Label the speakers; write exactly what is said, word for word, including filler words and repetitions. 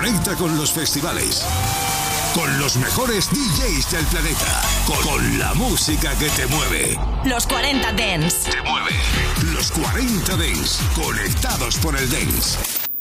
Speaker 1: Conecta con los festivales, con los mejores D Js del planeta, con, con la música que te mueve.
Speaker 2: Los cuarenta Dance.
Speaker 1: Te mueve. Los cuarenta Dance, conectados por el Dance.